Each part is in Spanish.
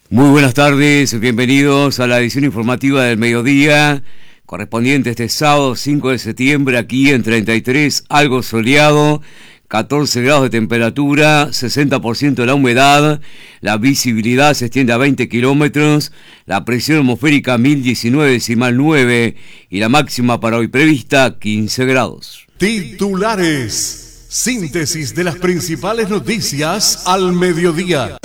Muy buenas tardes, bienvenidos a la edición informativa del mediodía, correspondiente este sábado 5 de septiembre, aquí en 33, algo soleado, 14 grados de temperatura, 60% de la humedad, la visibilidad se extiende a 20 kilómetros, la presión atmosférica 1019,9 y la máxima para hoy prevista 15 grados. Titulares, síntesis de las principales noticias al mediodía.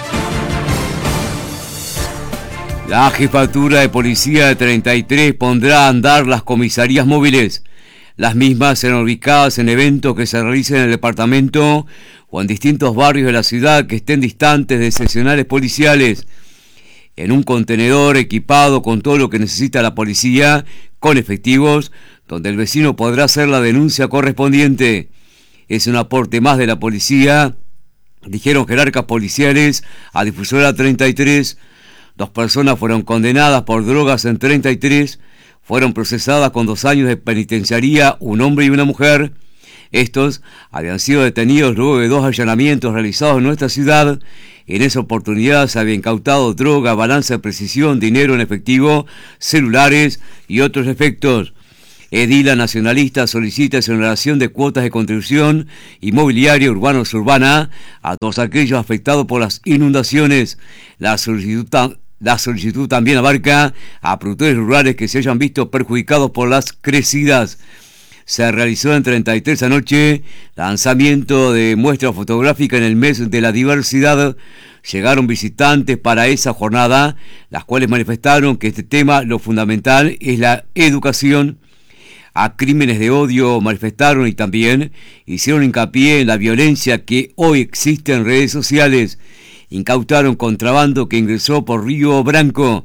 La Jefatura de Policía de 33 pondrá a andar las comisarías móviles. Las mismas serán ubicadas en eventos que se realicen en el departamento o en distintos barrios de la ciudad que estén distantes de seccionales policiales. En un contenedor equipado con todo lo que necesita la policía, con efectivos, donde el vecino podrá hacer la denuncia correspondiente. Es un aporte más de la policía, dijeron jerarcas policiales a Difusora 33. 2 personas fueron condenadas por drogas en 33, fueron procesadas con 2 años de penitenciaría, un hombre y una mujer. Estos habían sido detenidos luego de 2 allanamientos realizados en nuestra ciudad. En esa oportunidad se había incautado droga, balanza de precisión, dinero en efectivo, celulares y otros efectos. Edila nacionalista solicita exoneración de cuotas de contribución inmobiliaria urbana a todos aquellos afectados por las inundaciones. La solicitud también abarca a productores rurales que se hayan visto perjudicados por las crecidas. Se realizó en 33 anoche lanzamiento de muestra fotográfica en el mes de la diversidad. Llegaron visitantes para esa jornada, las cuales manifestaron que este tema, lo fundamental, es la educación. A crímenes de odio manifestaron y también hicieron hincapié en la violencia que hoy existe en redes sociales. Incautaron contrabando que ingresó por Río Branco.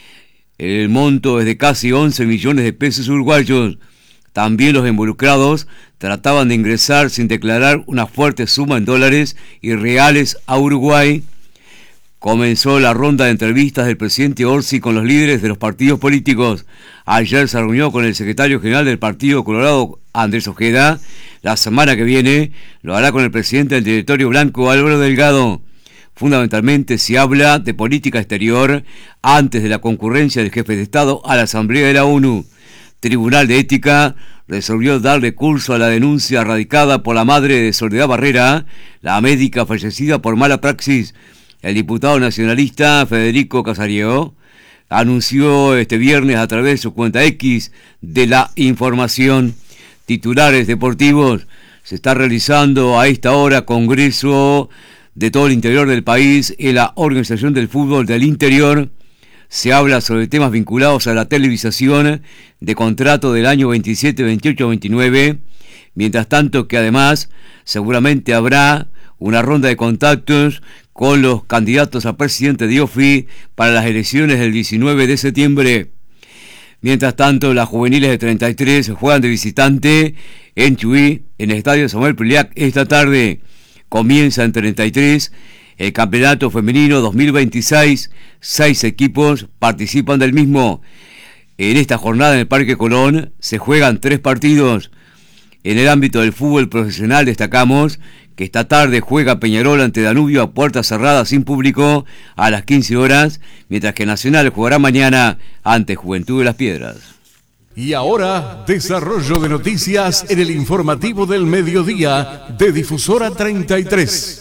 El monto es de casi 11 millones de pesos uruguayos. También los involucrados trataban de ingresar sin declarar una fuerte suma en dólares y reales a Uruguay. Comenzó la ronda de entrevistas del presidente Orsi con los líderes de los partidos políticos. Ayer se reunió con el secretario general del Partido Colorado, Andrés Ojeda. La semana que viene lo hará con el presidente del directorio blanco, Álvaro Delgado. Fundamentalmente se habla de política exterior antes de la concurrencia del jefe de Estado a la Asamblea de la ONU. Tribunal de Ética resolvió darle curso a la denuncia radicada por la madre de Soledad Barrera, la médica fallecida por mala praxis. El diputado nacionalista Federico Casario anunció este viernes a través de su cuenta X de la información. Titulares deportivos. Se está realizando a esta hora congreso de todo el interior del país en la Organización del Fútbol del Interior. Se habla sobre temas vinculados a la televisación de contrato del año 27, 28, 29. Mientras tanto que además seguramente habrá una ronda de contactos con los candidatos a presidente de IOFI para las elecciones del 19 de septiembre. Mientras tanto, las juveniles de 33 juegan de visitante en Chuy, en el estadio Samuel Priliac, esta tarde. Comienza en 33 el campeonato femenino 2026. 6 equipos participan del mismo. En esta jornada en el Parque Colón se juegan 3 partidos. En el ámbito del fútbol profesional destacamos que esta tarde juega Peñarol ante Danubio a puertas cerradas sin público a las 15 horas, mientras que Nacional jugará mañana ante Juventud de las Piedras. Y ahora, desarrollo de noticias en el informativo del mediodía de Difusora 33.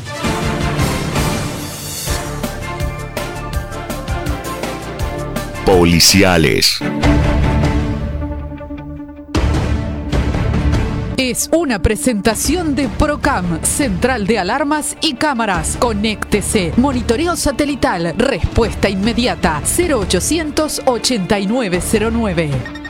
Policiales. Es una presentación de Procam, Central de Alarmas y Cámaras. Conéctese. Monitoreo satelital. Respuesta inmediata. 0800 8909.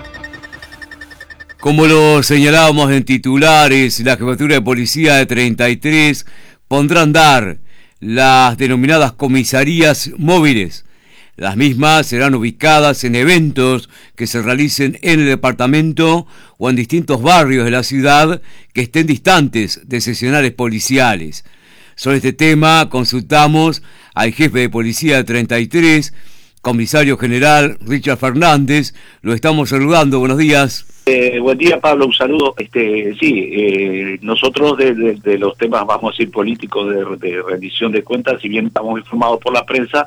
Como lo señalábamos en titulares, la Jefatura de Policía de 33 pondrá a andar las denominadas comisarías móviles. Las mismas serán ubicadas en eventos que se realicen en el departamento o en distintos barrios de la ciudad que estén distantes de seccionales policiales. Sobre este tema consultamos al jefe de policía de 33, comisario general Richard Fernández. Lo estamos saludando. Buenos días. Buen día, Pablo, un saludo. Nosotros de los temas, vamos a decir, políticos de rendición de cuentas, si bien estamos informados por la prensa,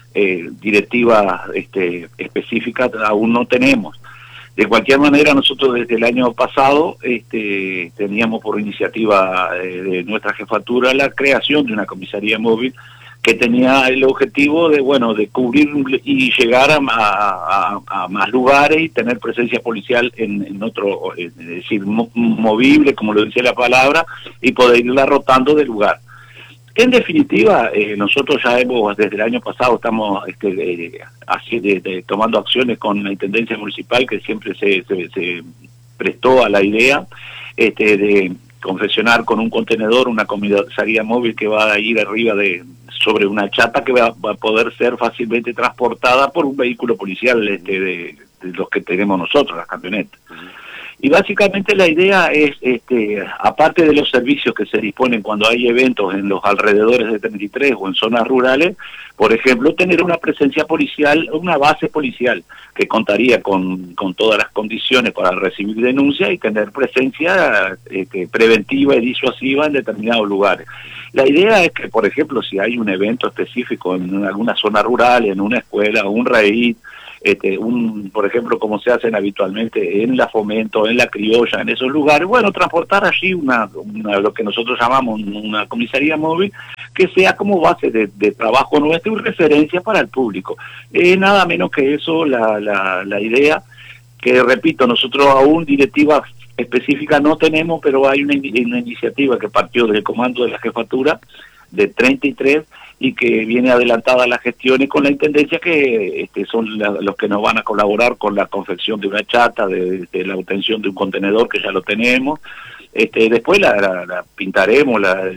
directiva específica aún no tenemos. De cualquier manera, nosotros desde el año pasado teníamos por iniciativa de nuestra jefatura la creación de una comisaría móvil que tenía el objetivo de cubrir y llegar a más lugares y tener presencia policial en otro, es decir, movible, como lo dice la palabra, y poder irla rotando de lugar. En definitiva, nosotros ya desde el año pasado estamos tomando acciones con la Intendencia Municipal, que siempre se prestó a la idea de confeccionar con un contenedor una comisaría móvil que va a ir arriba sobre una chata que va a poder ser fácilmente transportada por un vehículo policial de los que tenemos nosotros, las camionetas. Y básicamente la idea es, aparte de los servicios que se disponen cuando hay eventos en los alrededores de 33 o en zonas rurales, por ejemplo, tener una presencia policial, una base policial que contaría con todas las condiciones para recibir denuncias y tener presencia preventiva y disuasiva en determinados lugares. La idea es que, por ejemplo, si hay un evento específico en alguna zona rural, en una escuela o un RAID, por ejemplo, como se hacen habitualmente en la Fomento, en la Criolla, en esos lugares, transportar allí lo que nosotros llamamos una comisaría móvil, que sea como base de trabajo nuestro y referencia para el público. Nada menos que eso la idea, que repito, nosotros aún directiva específica no tenemos, pero hay una iniciativa que partió del comando de la jefatura de 33 y que viene adelantada a las gestiones con la Intendencia, que son los que nos van a colaborar con la confección de una chata, de la obtención de un contenedor, que ya lo tenemos. Después la pintaremos, la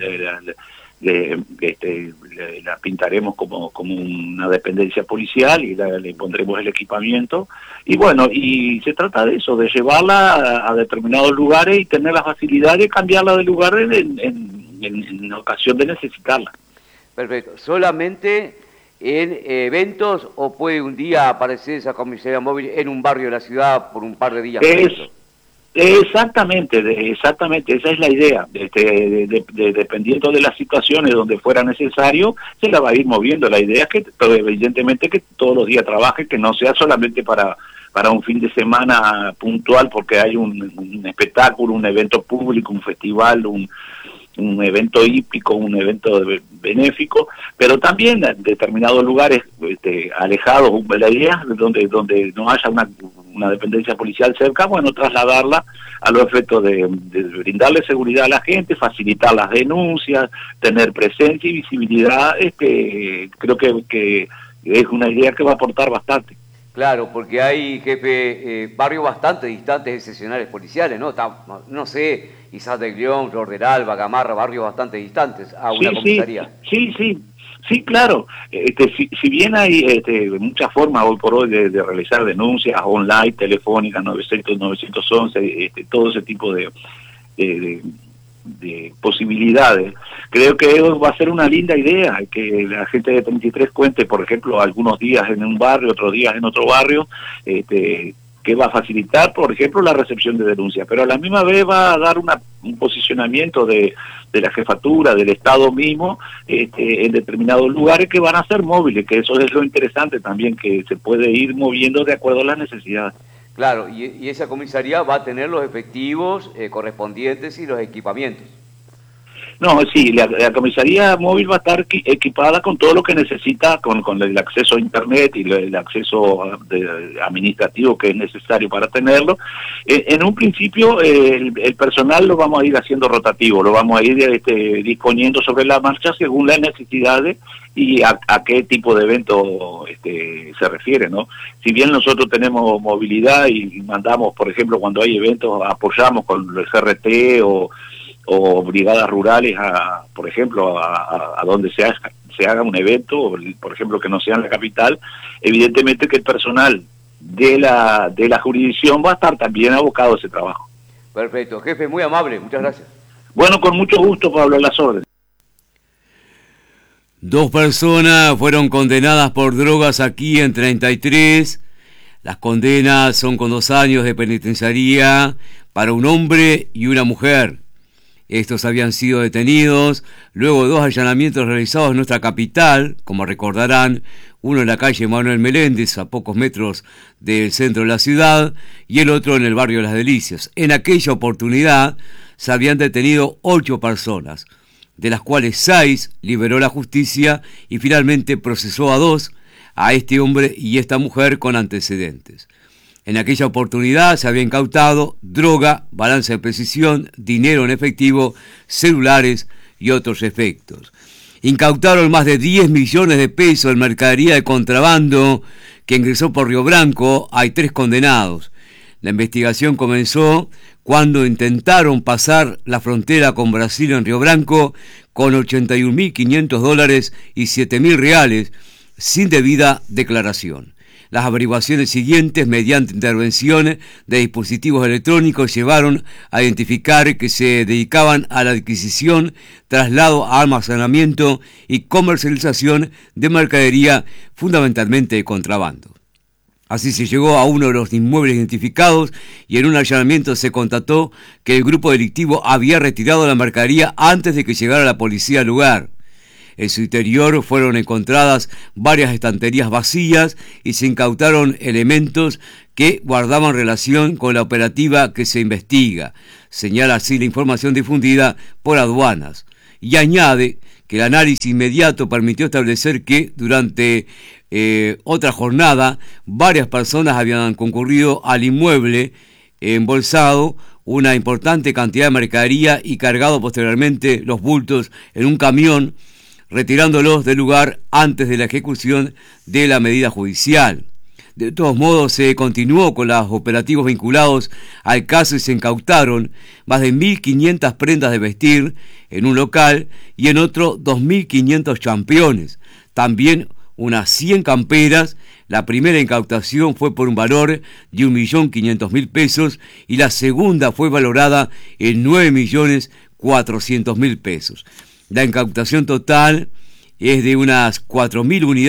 pintaremos como una dependencia policial y le pondremos el equipamiento. Y se trata de eso, de llevarla a determinados lugares y tener la facilidad de cambiarla de lugar en ocasión de necesitarla. Perfecto. ¿Solamente en eventos o puede un día aparecer esa comisaría móvil en un barrio de la ciudad por un par de días? Exactamente, esa es la idea. Dependiendo de las situaciones donde fuera necesario, se la va a ir moviendo. La idea es que, evidentemente, que todos los días trabaje, que no sea solamente para un fin de semana puntual, porque hay un espectáculo, un evento público, un festival, un evento hípico, un evento benéfico, pero también en determinados lugares alejados, la idea donde no haya una dependencia policial cerca, trasladarla a los efectos de brindarle seguridad a la gente, facilitar las denuncias, tener presencia y visibilidad. Creo que es una idea que va a aportar bastante. Claro, porque hay, jefe, barrios bastante distantes de seccionales policiales, ¿no? No sé, Izal del León, Flor del Alba, Gamarra, barrios bastante distantes a una comisaría. Sí, claro. Si bien hay muchas formas hoy por hoy de realizar denuncias online, telefónicas, 900, 911, todo ese tipo de posibilidades, creo que va a ser una linda idea que la gente de 33 cuente, por ejemplo, algunos días en un barrio, otros días en otro barrio, que va a facilitar, por ejemplo, la recepción de denuncias, pero a la misma vez va a dar un posicionamiento de la jefatura, del Estado mismo, en determinados lugares que van a ser móviles, que eso es lo interesante también, que se puede ir moviendo de acuerdo a las necesidades. Claro, y esa comisaría va a tener los efectivos correspondientes y los equipamientos. No, sí, la comisaría móvil va a estar equipada con todo lo que necesita, con el acceso a internet y el acceso administrativo que es necesario para tenerlo. En un principio el personal lo vamos a ir haciendo rotativo, lo vamos a ir disponiendo sobre la marcha según las necesidades y a qué tipo de evento se refiere, ¿no? Si bien nosotros tenemos movilidad y mandamos, por ejemplo, cuando hay eventos, apoyamos con el CRT o brigadas rurales, por ejemplo, a donde se haga un evento, por ejemplo, que no sea en la capital, evidentemente que el personal de la jurisdicción va a estar también abocado a ese trabajo. Perfecto. Jefe, muy amable, muchas gracias. Bueno, con mucho gusto, Pablo, a las órdenes. 2 personas fueron condenadas por drogas aquí en 33. Las condenas son con 2 años de penitenciaría para un hombre y una mujer. Estos habían sido detenidos luego de 2 allanamientos realizados en nuestra capital, como recordarán, uno en la calle Manuel Meléndez, a pocos metros del centro de la ciudad, y el otro en el barrio de Las Delicias. En aquella oportunidad se habían detenido 8 personas, de las cuales 6 liberó la justicia y finalmente procesó a 2, a este hombre y esta mujer con antecedentes. En aquella oportunidad se había incautado droga, balanza de precisión, dinero en efectivo, celulares y otros efectos. Incautaron más de 10 millones de pesos en mercadería de contrabando que ingresó por Río Branco. Hay 3 condenados. La investigación comenzó cuando intentaron pasar la frontera con Brasil en Río Branco con $81.500 y $7.000 sin debida declaración. Las averiguaciones siguientes, mediante intervención de dispositivos electrónicos, llevaron a identificar que se dedicaban a la adquisición, traslado, almacenamiento y comercialización de mercadería, fundamentalmente de contrabando. Así se llegó a uno de los inmuebles identificados y en un allanamiento se constató que el grupo delictivo había retirado la mercadería antes de que llegara la policía al lugar. En su interior fueron encontradas varias estanterías vacías y se incautaron elementos que guardaban relación con la operativa que se investiga, señala así la información difundida por aduanas. Y añade que el análisis inmediato permitió establecer que durante otra jornada varias personas habían concurrido al inmueble embolsado una importante cantidad de mercadería y cargado posteriormente los bultos en un camión, retirándolos del lugar antes de la ejecución de la medida judicial. De todos modos, se continuó con los operativos vinculados al caso y se incautaron más de 1.500 prendas de vestir en un local y en otro 2.500 championes. También unas 100 camperas. La primera incautación fue por un valor de 1.500.000 pesos y la segunda fue valorada en 9.400.000 pesos. La incautación total es de unas 4.000 unidades